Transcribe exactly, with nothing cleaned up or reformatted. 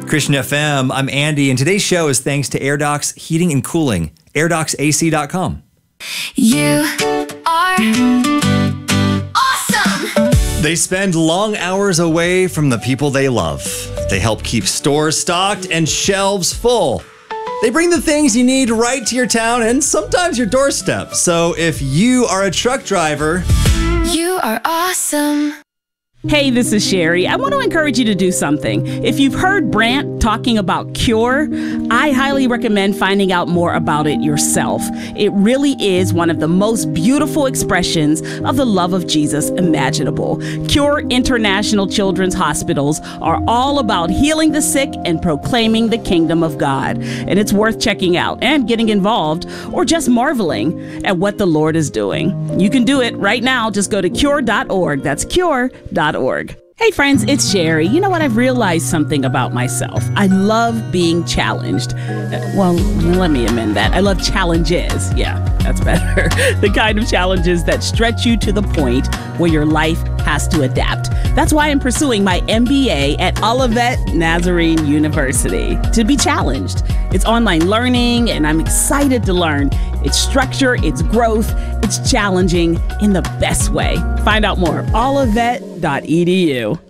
Christian F M, I'm Andy, and today's show is thanks to AirDocs Heating and Cooling, air docs A C dot com. You are awesome! They spend long hours away from the people they love. They help keep stores stocked and shelves full. They bring the things you need right to your town and sometimes your doorstep. So if you are a truck driver, you are awesome. Hey, this is Sherry. I want to encourage you to do something. If you've heard Brant talking about Cure, I highly recommend finding out more about it yourself. It really is one of the most beautiful expressions of the love of Jesus imaginable. Cure International Children's Hospitals are all about healing the sick and proclaiming the kingdom of God. And it's worth checking out and getting involved or just marveling at what the Lord is doing. You can do it right now. Just go to cure dot org. That's cure dot org. Hey friends, it's Sherry. You know what? I've realized something about myself. I love being challenged. Uh, well, let me amend that. I love challenges. Yeah, that's better. The kind of challenges that stretch you to the point where your life has to adapt. That's why I'm pursuing my M B A at Olivet Nazarene University, to be challenged. It's online learning, and I'm excited to learn its structure, its growth, it's challenging in the best way. Find out more, olivet dot e d u.